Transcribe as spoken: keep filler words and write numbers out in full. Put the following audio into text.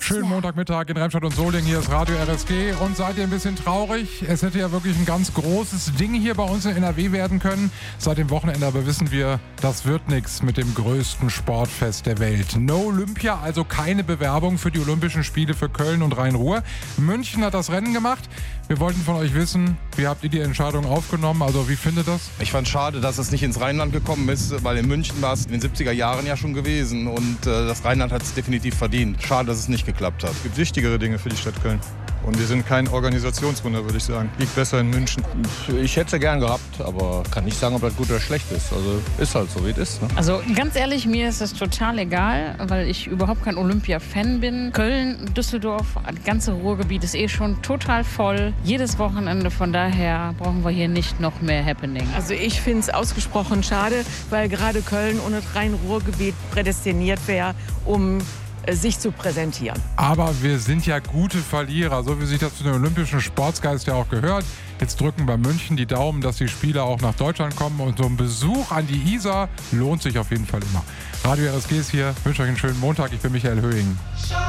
Schönen Montagmittag in Remscheid und Solingen. Hier ist Radio R S G. Und seid ihr ein bisschen traurig? Es hätte ja wirklich ein ganz großes Ding hier bei uns in N R W werden können. Seit dem Wochenende aber wissen wir, das wird nichts mit dem größten Sportfest der Welt. No Olympia, also keine Bewerbung für die Olympischen Spiele für Köln und Rhein-Ruhr. München hat das Rennen gemacht. Wir wollten von euch wissen, wie habt ihr die Entscheidung aufgenommen? Also wie findet das? Ich fand es schade, dass es nicht ins Rheinland gekommen ist, weil in München war es in den siebziger Jahren ja schon gewesen. Und äh, das Rheinland hat es definitiv verdient. Schade, dass es nicht geklappt hat. Es gibt wichtigere Dinge für die Stadt Köln. Und wir sind kein Organisationswunder, würde ich sagen. Liegt besser in München. Ich hätte es gern gehabt, aber kann nicht sagen, ob das gut oder schlecht ist. Also ist halt so, wie es ist. Ne? Also ganz ehrlich, mir ist es total egal, weil ich überhaupt kein Olympia-Fan bin. Köln, Düsseldorf, das ganze Ruhrgebiet ist eh schon total voll. Jedes Wochenende, von daher brauchen wir hier nicht noch mehr Happening. Also ich finde es ausgesprochen schade, weil gerade Köln und das Rhein-Ruhr-Gebiet prädestiniert wäre, um sich zu präsentieren. Aber wir sind ja gute Verlierer, so wie sich das für den Olympischen Sportsgeist ja auch gehört. Jetzt drücken bei München die Daumen, dass die Spieler auch nach Deutschland kommen. Und so ein Besuch an die Isar lohnt sich auf jeden Fall immer. Radio R S G ist hier. Ich wünsche euch einen schönen Montag. Ich bin Michael Höhing.